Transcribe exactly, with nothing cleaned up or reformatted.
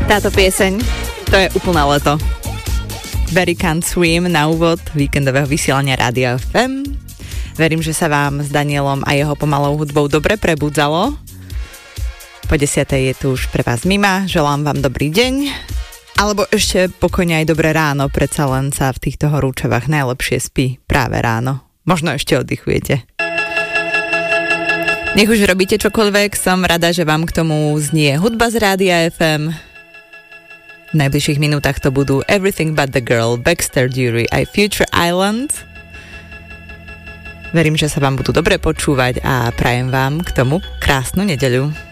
Táto pieseň, to je úplné leto. Very Can't Swim na úvod víkendového vysielania Rádia ef em. Verím, že sa vám s Danielom a jeho pomalou hudbou dobre prebudzalo. Po desiatej je tu už pre vás Mima, želám vám dobrý deň. Alebo ešte pokojne aj dobré ráno, predsa len sa v týchto horúčavách najlepšie spí práve ráno. Možno ešte oddychujete. Nech už robíte čokoľvek, som rada, že vám k tomu znie hudba z Rádia ef em. V najbližších minútach to budú Everything But The Girl, Baxter Dury aj Future Island. Verím, že sa vám budú dobre počúvať a prajem vám k tomu krásnu nedeľu.